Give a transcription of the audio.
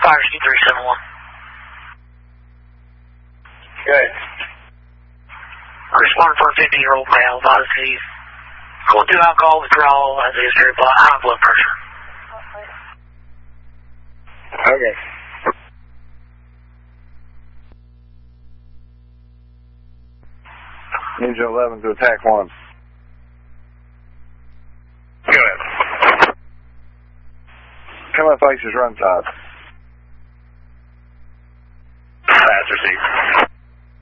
5-371. Good. Responding for a 50-year-old male, advised he's going through alcohol withdrawal, has a history of high blood pressure. Okay. Ninja 11 to attack 1. Go ahead. Come up faces run side.